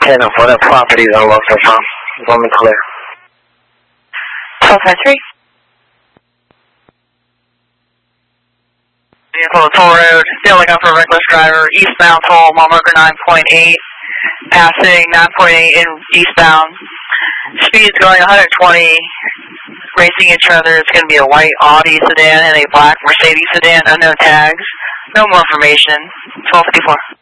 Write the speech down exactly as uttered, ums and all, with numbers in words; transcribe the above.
ten of what properties I'm looking from. Let me clear. twelve five three. Vehicle toll road, still looking for a reckless driver, eastbound toll, mile marker nine point eight, passing nine point eight in eastbound. Speed's going one hundred twenty, racing each other. It's going to be a white Audi sedan and a black Mercedes sedan, unknown tags. No more information. twelve fifty-four.